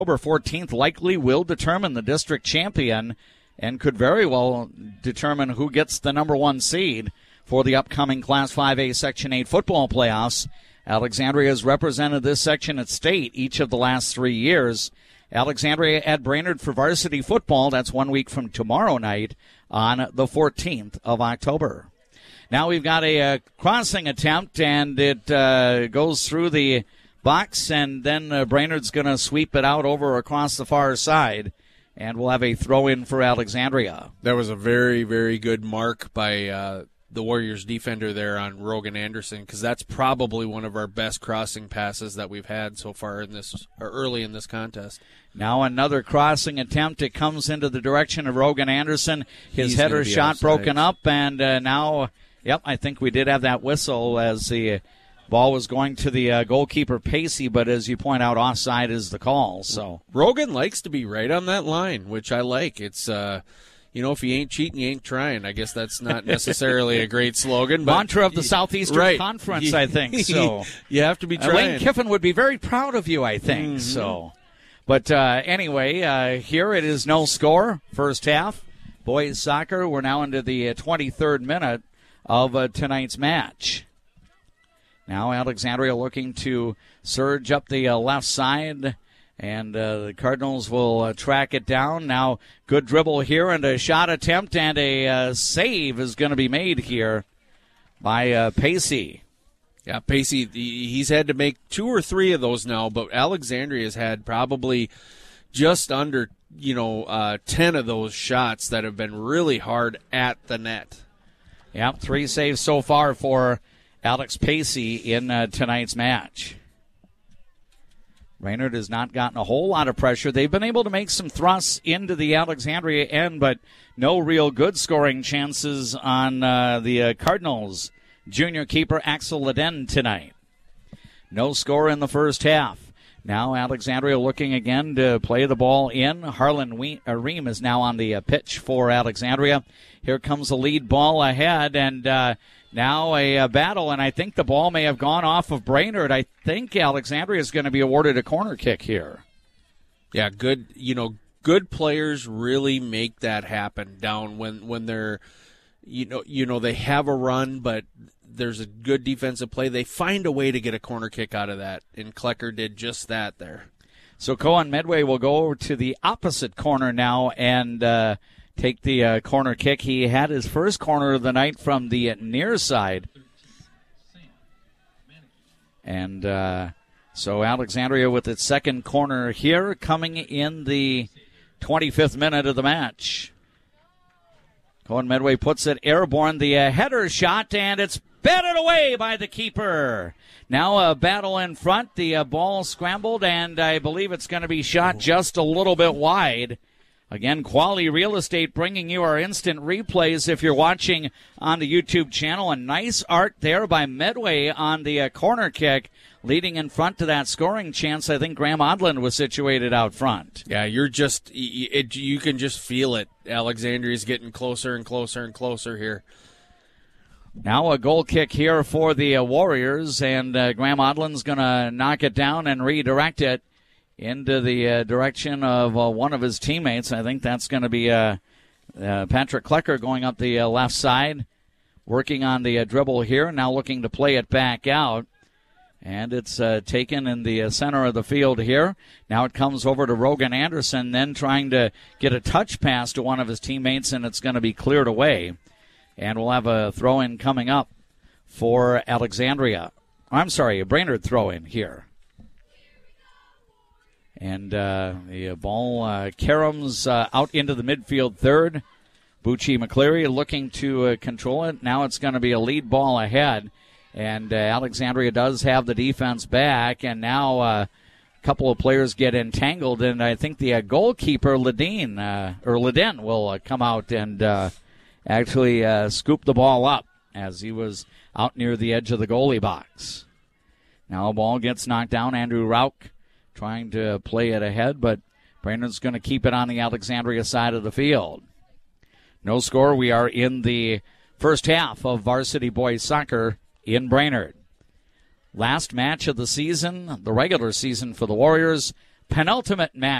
October 14th likely will determine the district champion and could very well determine who gets the number one seed for the upcoming Class 5A Section 8 football playoffs. Alexandria has represented this section at state each of the last 3 years. Alexandria at Brainerd for varsity football. That's 1 week from tomorrow night on the 14th of October. Now we've got a crossing attempt, and it goes through the box, and then Brainerd's going to sweep it out over across the far side, and we'll have a throw-in for Alexandria. That was a very, very good mark by the Warriors defender there on Rogan Anderson, because that's probably one of our best crossing passes that we've had so far in this, or early in this contest. Now another crossing attempt. It comes into the direction of Rogan Anderson. His header shot offside. broken up, and now, I think we did have that whistle as the ball was going to the goalkeeper Pacey, but as you point out, offside is the call. So Rogan likes to be right on that line, which I like. It's if you ain't cheating, you ain't trying. I guess that's not necessarily a great slogan. But mantra of the Southeastern Conference, I think. So you have to be trying. Lane Kiffin would be very proud of you, I think. Mm-hmm. So, but anyway, here it is no score, first half. Boys soccer, we're now into the 23rd minute of tonight's match. Now Alexandria looking to surge up the left side. And the Cardinals will track it down. Now, good dribble here and a shot attempt, and a save is going to be made here by Pacey. Yeah, Pacey, he's had to make 2 or 3 of those now, but Alexandria has had probably just under, 10 of those shots that have been really hard at the net. Yeah, 3 saves so far for Alex Pacey in tonight's match. Brainerd has not gotten a whole lot of pressure. They've been able to make some thrusts into the Alexandria end, but no real good scoring chances on the Cardinals. Junior keeper Axel Leden tonight. No score in the first half. Now Alexandria looking again to play the ball in. Harlan Ream is now on the pitch for Alexandria. Here comes the lead ball ahead, and now a battle, and I think the ball may have gone off of Brainerd. I think Alexandria is going to be awarded a corner kick here. Yeah, good. Good players really make that happen down when they're, they have a run, but there's a good defensive play. They find a way to get a corner kick out of that, and Klecker did just that there. So Cohen Medway will go over to the opposite corner now and take the corner kick. He had his first corner of the night from the near side. And so Alexandria with its second corner here, coming in the 25th minute of the match. Cohen Medway puts it airborne. The header shot, and it's batted away by the keeper. Now a battle in front. The ball scrambled, and I believe it's going to be shot just a little bit wide. Again, Quality Real Estate bringing you our instant replays if you're watching on the YouTube channel. A nice art there by Medway on the corner kick, leading in front to that scoring chance. I think Graham Odland was situated out front. Yeah, you can just feel it. Alexandria's getting closer and closer and closer here. Now a goal kick here for the Warriors, and Graham Odland's going to knock it down and redirect it into the direction of one of his teammates. I think that's going to be Patrick Klecker going up the left side, working on the dribble here, now looking to play it back out. And it's taken in the center of the field here. Now it comes over to Rogan Anderson, then trying to get a touch pass to one of his teammates, and it's going to be cleared away. And we'll have a throw-in coming up for Alexandria. I'm sorry, a Brainerd throw-in here. And the ball caroms out into the midfield third. Bucci McCleary looking to control it. Now it's going to be a lead ball ahead. And Alexandria does have the defense back. And now a couple of players get entangled. And I think the goalkeeper, Leden, will come out and actually scoop the ball up as he was out near the edge of the goalie box. Now a ball gets knocked down. Andrew Rauch trying to play it ahead, but Brainerd's going to keep it on the Alexandria side of the field. No score. We are in the first half of varsity boys soccer in Brainerd. Last match of the season, the regular season for the Warriors. penultimate match